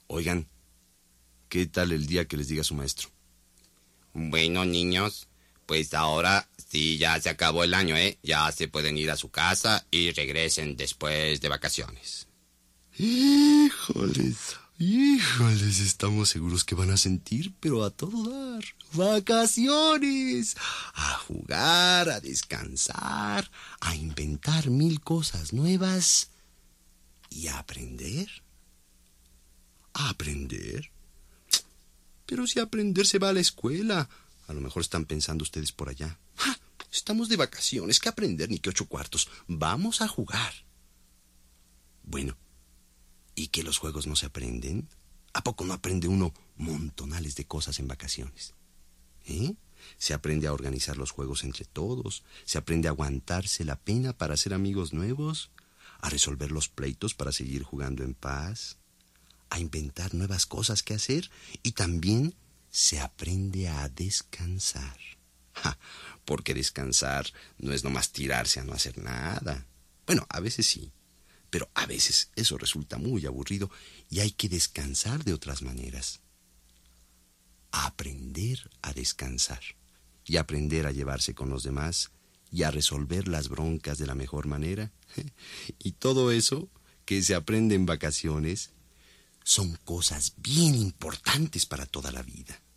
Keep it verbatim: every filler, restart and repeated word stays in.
Oigan, ¿qué tal el día que les diga su maestro? Bueno, niños, pues ahora sí ya se acabó el año, ¿eh? Ya se pueden ir a su casa y regresen después de vacaciones. Híjoles, híjoles, estamos seguros que van a sentir, pero a todo dar. Vacaciones, a jugar, a descansar, a inventar mil cosas nuevas y a aprender. ¿A aprender? Pero si aprender se va a la escuela. A lo mejor están pensando ustedes por allá. ¡Ja! Estamos de vacaciones, ¿qué aprender ni qué ocho cuartos? Vamos a jugar. Bueno, ¿y que los juegos no se aprenden? ¿A poco no aprende uno montonales de cosas en vacaciones? ¿Eh? Se aprende a organizar los juegos entre todos, se aprende a aguantarse la pena para hacer amigos nuevos, a resolver los pleitos para seguir jugando en paz, a inventar nuevas cosas que hacer y también se aprende a descansar. Ja, porque descansar no es nomás tirarse a no hacer nada. Bueno, a veces sí, pero a veces eso resulta muy aburrido y hay que descansar de otras maneras. A aprender a descansar y aprender a llevarse con los demás y a resolver las broncas de la mejor manera. Y todo eso que se aprende en vacaciones son cosas bien importantes para toda la vida.